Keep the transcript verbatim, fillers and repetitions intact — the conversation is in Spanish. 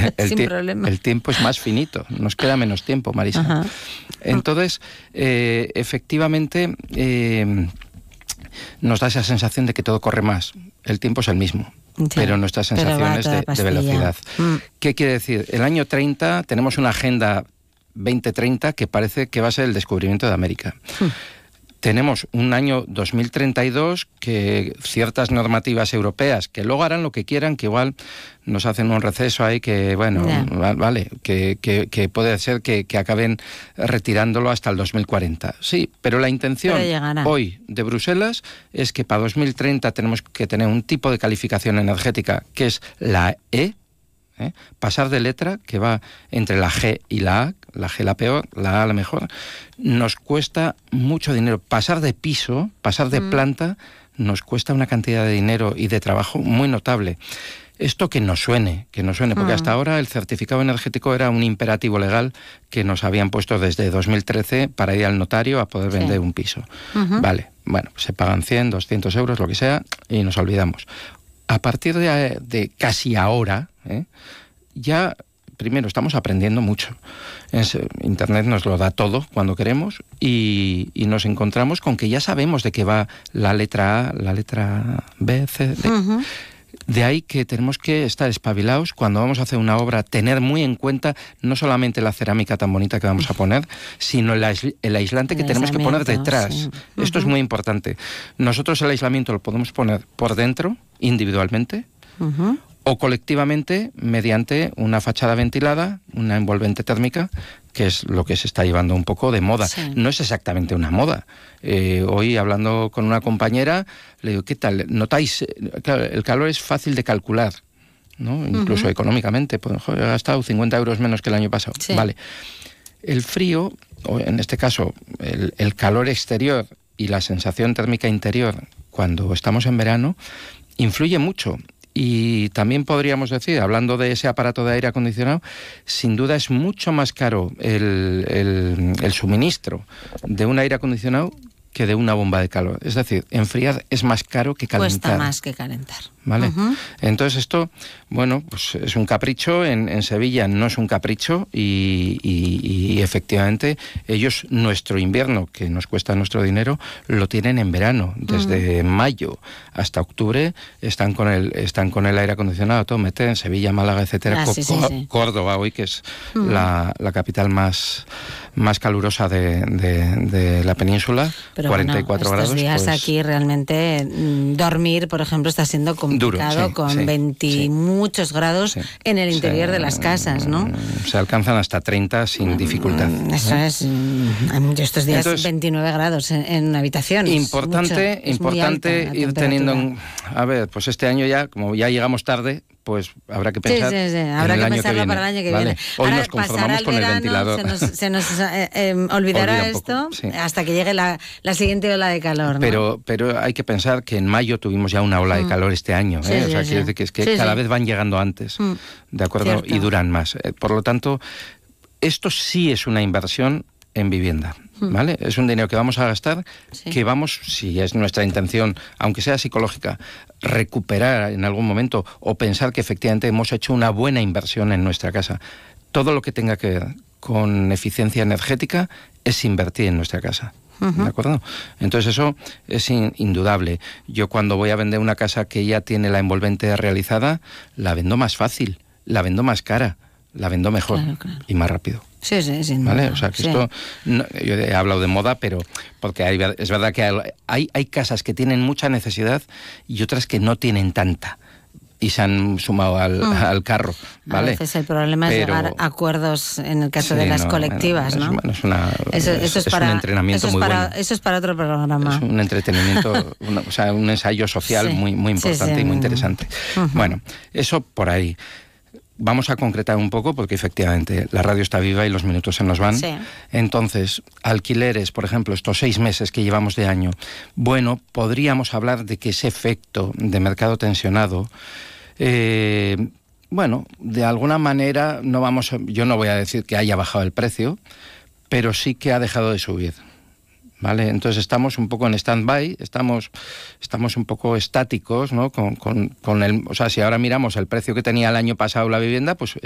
el, sin tie- problema. el tiempo es más finito, nos queda menos tiempo, Marisa. Ajá. Entonces, eh, efectivamente, eh, nos da esa sensación de que todo corre más. El tiempo es el mismo, Sí, pero nuestra pero va sensación a es toda de, de pastilla. velocidad. Mm. ¿Qué quiere decir? El año treinta tenemos una agenda veinte treinta que parece que va a ser el descubrimiento de América. Mm. Tenemos un año dos mil treinta y dos que ciertas normativas europeas, que luego harán lo que quieran, que igual nos hacen un receso ahí que, bueno, Ya. va- vale, que, que, que puede ser que, que acaben retirándolo hasta el dos mil cuarenta. Sí, pero la intención Pero llegará. hoy de Bruselas es que para dos mil treinta tenemos que tener un tipo de calificación energética que es la E, ¿eh? Pasar de letra, que va entre la G y la A, la G la peor, la A la mejor, nos cuesta mucho dinero. Pasar de piso, pasar de Mm. planta, nos cuesta una cantidad de dinero y de trabajo muy notable. Esto que nos suene, que nos suene, porque Mm. hasta ahora el certificado energético era un imperativo legal que nos habían puesto desde dos mil trece para ir al notario a poder Sí. vender un piso. Ujú. Vale, bueno, se pagan cien, doscientos euros, lo que sea, y nos olvidamos. A partir de, de casi ahora, ¿eh? ya, primero, estamos aprendiendo mucho. Es, Internet nos lo da todo cuando queremos y, y nos encontramos con que ya sabemos de qué va la letra A, la letra B, C, D. Ujú. De ahí que tenemos que estar espabilados cuando vamos a hacer una obra, tener muy en cuenta no solamente la cerámica tan bonita que vamos a poner, sino el, ais- el aislante que El tenemos que poner aislamiento, detrás. sí. Esto es Ujú. muy importante. Nosotros el aislamiento lo podemos poner por dentro, individualmente, Ujú. o colectivamente mediante una fachada ventilada, una envolvente térmica, que es lo que se está llevando un poco de moda. Sí. No es exactamente una moda. Eh, hoy, hablando con una compañera, le digo, ¿qué tal? ¿Notáis? Claro, el calor es fácil de calcular, ¿no? Incluso Ujú. económicamente. Pues, joder, he gastado cincuenta euros menos que el año pasado. Sí. Vale. El frío, o en este caso, el, el calor exterior y la sensación térmica interior cuando estamos en verano, influye mucho. Y también podríamos decir, hablando de ese aparato de aire acondicionado, sin duda es mucho más caro el, el, el suministro de un aire acondicionado que de una bomba de calor. Es decir, enfriar es más caro que calentar. Cuesta más que calentar. ¿Vale? Ujú. Entonces esto, bueno, pues es un capricho. En, en Sevilla no es un capricho y, y, y efectivamente ellos, nuestro invierno, que nos cuesta nuestro dinero, lo tienen en verano. Desde mm. mayo hasta octubre están con el están con el aire acondicionado, todo mete en Sevilla, Málaga, etcétera. Ah, sí, sí, sí. Córdoba hoy, que es Mm. la, la capital más, más calurosa de, de, de la península, Pero cuarenta y cuatro bueno, estos grados. días Pues, aquí realmente mm, dormir, por ejemplo, está siendo complicado Duro, sí, con sí, veinte sí. muchos grados Sí. en el interior Se- de las casas, ¿no? Se alcanzan hasta treinta sin dificultad. Mm, Eso ¿eh? es. mm, Yo estos días Entonces, veintinueve grados en, en una habitación. es Importante, mucho, es muy importante alta la ir teniendo... temperatura. en- A ver, pues este año ya, como ya llegamos tarde, pues habrá que Sí, pensar sí, sí. en Habrá el que año pensarlo que viene. para el año que ¿vale? viene. Hoy Ahora nos pasará conformamos el con el verano, ventilador. Se nos, se nos, eh, eh, olvidará Olvida un esto poco, sí. hasta que llegue la, la siguiente ola de calor, ¿no? Pero, pero hay que pensar que en mayo tuvimos ya una ola de Mm. calor este año. Sí, ¿eh? sí, o sea, sí. quiere decir que es que Sí, cada sí. vez van llegando antes, Mm. ¿de acuerdo? Cierto. Y duran más. Eh, Por lo tanto, esto sí es una inversión en vivienda, ¿vale? Es un dinero que vamos a gastar, Sí. que vamos, si es nuestra intención, aunque sea psicológica, recuperar en algún momento o pensar que efectivamente hemos hecho una buena inversión en nuestra casa. Todo lo que tenga que ver con eficiencia energética es invertir en nuestra casa. Ujú. ¿De acuerdo? Entonces eso es in- indudable. Yo cuando voy a vender una casa que ya tiene la envolvente realizada, la vendo más fácil, la vendo más cara, la vendo mejor Claro, claro. y más rápido. Sí, sí, sin ¿Vale? duda, O sea, que sí. esto, no- yo he hablado de moda, pero porque hay, es verdad que hay, hay casas que tienen mucha necesidad y otras que no tienen tanta y se han sumado al, Mm. al carro, ¿vale? A veces el problema es Pero- llegar a acuerdos en el caso Sí, de las no, colectivas, bueno, ¿no? Es, es, una, Eso, es- eso es, es para, un entrenamiento eso es muy para, bueno. Eso es para otro programa. Es un entretenimiento, una- o sea, un ensayo social Sí, muy, muy sí, importante sí. y muy interesante. Ujú. Bueno, eso por ahí. Vamos a concretar un poco porque efectivamente la radio está viva y los minutos se nos van. Sí. Entonces, alquileres, por ejemplo, estos seis meses que llevamos de año, bueno, podríamos hablar de que ese efecto de mercado tensionado, eh, bueno, de alguna manera no vamos, a- yo no voy a decir que haya bajado el precio, pero sí que ha dejado de subir. ¿Vale? Entonces estamos un poco en stand-by, estamos, estamos un poco estáticos, ¿no? Con, con, con el, o sea, si ahora miramos el precio que tenía el año pasado la vivienda, pues